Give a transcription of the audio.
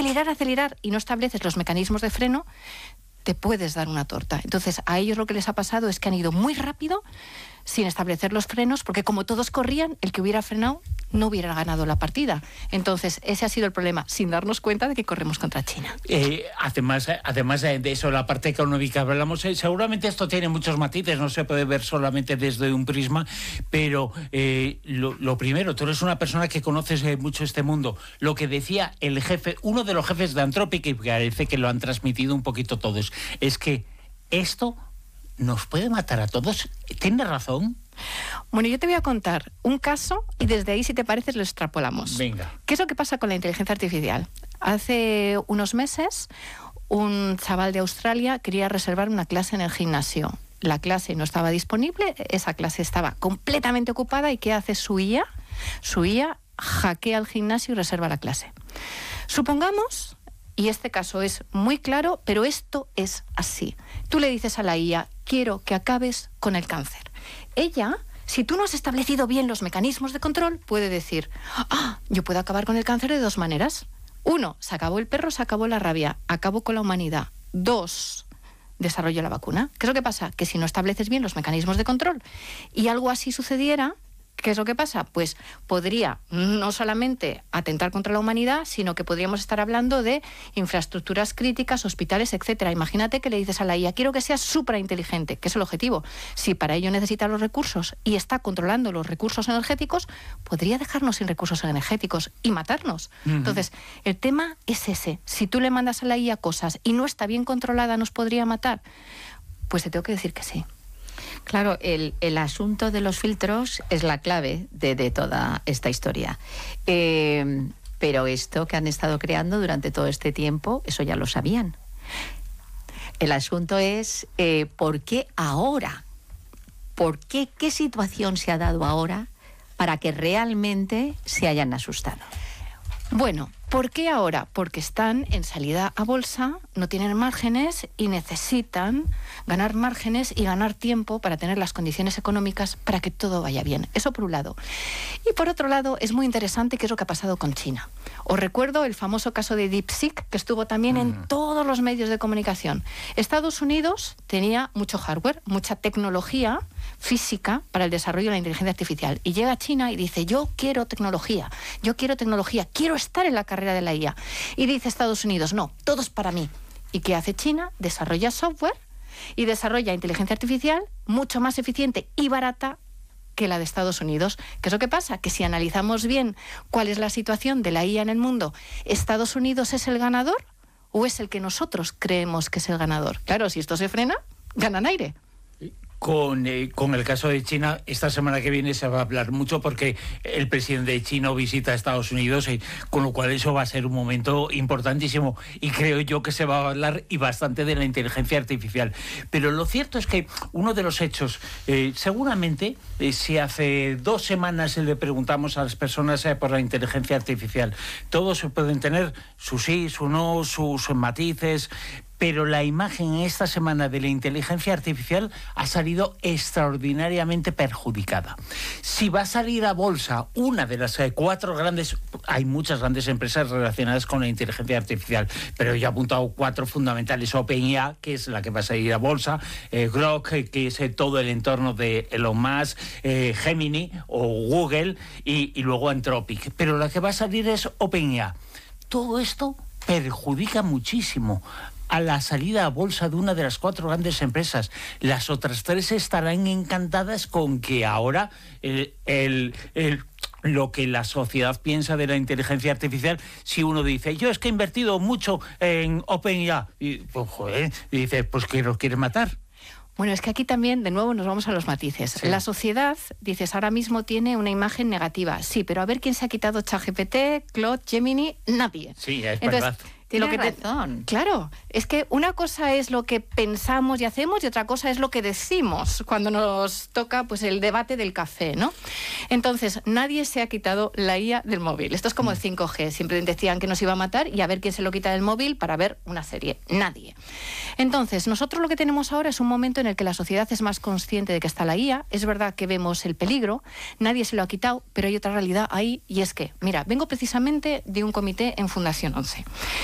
acelerar y no estableces los mecanismos de freno, te puedes dar una torta. Entonces, a ellos lo que les ha pasado es que han ido muy rápido, sin establecer los frenos, porque como todos corrían, el que hubiera frenado no hubiera ganado la partida. Entonces, ese ha sido el problema, sin darnos cuenta de que corremos contra China. Además de eso, la parte económica hablamos, seguramente esto tiene muchos matices, no se puede ver solamente desde un prisma, pero lo primero, tú eres una persona que conoces mucho este mundo. Lo que decía el jefe, uno de los jefes de Anthropic, y parece que lo han transmitido un poquito todos, es que esto nos puede matar a todos. ¿Tiene razón? Bueno, yo te voy a contar un caso y desde ahí, si te parece, lo extrapolamos. Venga. ¿Qué es lo que pasa con la inteligencia artificial? Hace unos meses, un chaval de Australia quería reservar una clase en el gimnasio. La clase no estaba disponible, esa clase estaba completamente ocupada, y ¿qué hace su IA? Su IA hackea el gimnasio y reserva la clase. Supongamos, y este caso es muy claro, pero esto es así. Tú le dices a la IA, quiero que acabes con el cáncer. Ella, si tú no has establecido bien los mecanismos de control, puede decir, yo puedo acabar con el cáncer de dos maneras. 1, se acabó el perro, se acabó la rabia, acabo con la humanidad. 2, desarrollo la vacuna. ¿Qué es lo que pasa? Que si no estableces bien los mecanismos de control y algo así sucediera, ¿qué es lo que pasa? Pues podría no solamente atentar contra la humanidad, sino que podríamos estar hablando de infraestructuras críticas, hospitales, etcétera. Imagínate que le dices a la IA, quiero que sea superinteligente, que es el objetivo. Si para ello necesita los recursos y está controlando los recursos energéticos, podría dejarnos sin recursos energéticos y matarnos. Entonces, el tema es ese. Si tú le mandas a la IA cosas y no está bien controlada, ¿nos podría matar? Pues te tengo que decir que sí. Claro, el asunto de los filtros es la clave de toda esta historia. Pero esto que han estado creando durante todo este tiempo, eso ya lo sabían. El asunto es, ¿por qué ahora? ¿Por qué? ¿Qué situación se ha dado ahora para que realmente se hayan asustado? Bueno, ¿por qué ahora? Porque están en salida a bolsa, no tienen márgenes y necesitan ganar márgenes y ganar tiempo para tener las condiciones económicas para que todo vaya bien. Eso por un lado. Y por otro lado, es muy interesante qué es lo que ha pasado con China. Os recuerdo el famoso caso de DeepSeek, que estuvo también en todos los medios de comunicación. Estados Unidos tenía mucho hardware, mucha tecnología física para el desarrollo de la inteligencia artificial. Y llega China y dice, yo quiero tecnología, quiero estar en la carrera de la IA. Y dice Estados Unidos, no, todo es para mí. ¿Y qué hace China? Desarrolla software y desarrolla inteligencia artificial mucho más eficiente y barata que la de Estados Unidos. ¿Qué es lo que pasa? Que si analizamos bien cuál es la situación de la IA en el mundo, ¿Estados Unidos es el ganador o es el que nosotros creemos que es el ganador? Claro, si esto se frena, ganan aire. Con el caso de China, esta semana que viene se va a hablar mucho porque el presidente chino visita a Estados Unidos, con lo cual eso va a ser un momento importantísimo y creo yo que se va a hablar y bastante de la inteligencia artificial. Pero lo cierto es que uno de los hechos, seguramente, si hace 2 semanas le preguntamos a las personas por la inteligencia artificial, todos pueden tener su sí, su no, sus matices, pero la imagen esta semana de la inteligencia artificial ha salido extraordinariamente perjudicada. Si va a salir a bolsa una de las 4 grandes, hay muchas grandes empresas relacionadas con la inteligencia artificial, pero yo he apuntado 4 fundamentales: OpenAI, que es la que va a salir a bolsa, Grok, que es todo el entorno de Elon Musk, Gemini o Google y luego Anthropic. Pero la que va a salir es OpenAI. Todo esto perjudica muchísimo a la salida a bolsa de una de las 4 grandes empresas. Las otras 3 estarán encantadas con que ahora lo que la sociedad piensa de la inteligencia artificial, si uno dice, yo es que he invertido mucho en OpenAI, y pues, joder, y dice, pues que los quieres matar. Bueno, es que aquí también, de nuevo, nos vamos a los matices. Sí. La sociedad, dices, ahora mismo tiene una imagen negativa. Sí, pero a ver quién se ha quitado ChatGPT, Claude, Gemini, nadie. Sí, es Entonces, verdad. Tiene razón. Claro, es que una cosa es lo que pensamos y hacemos y otra cosa es lo que decimos cuando nos toca pues el debate del café, ¿no? Entonces, nadie se ha quitado la IA del móvil. Esto es como el 5G. Siempre decían que nos iba a matar y a ver quién se lo quita del móvil para ver una serie. Nadie. Entonces, nosotros lo que tenemos ahora es un momento en el que la sociedad es más consciente de que está la IA. Es verdad que vemos el peligro, nadie se lo ha quitado, pero hay otra realidad ahí y es que, mira, vengo precisamente de un comité en Fundación 11.